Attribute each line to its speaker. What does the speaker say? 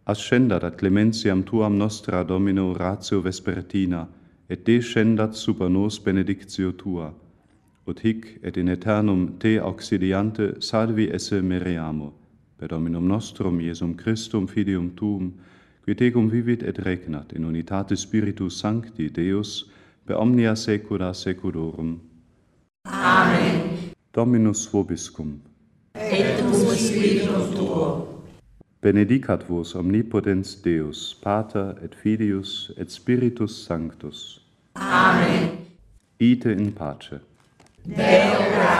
Speaker 1: ascendat ad clementiam tuam nostra Domino ratio vespertina, et descendat super nos benedictio tua, ut hic et in aeternum te auxiliante salvi esse meriamo, per Dominum nostrum Iesum Christum filium tuum, qui tecum vivit et regnat in unitate Spiritus Sancti Deus, per omnia saecula saeculorum.
Speaker 2: Amen.
Speaker 1: Dominus vobiscum.
Speaker 2: Et cum spiritum tuo.
Speaker 1: Benedicat vos omnipotens Deus, Pater et Filius et Spiritus Sanctus.
Speaker 2: Amen.
Speaker 1: Ite in pace.
Speaker 2: Deo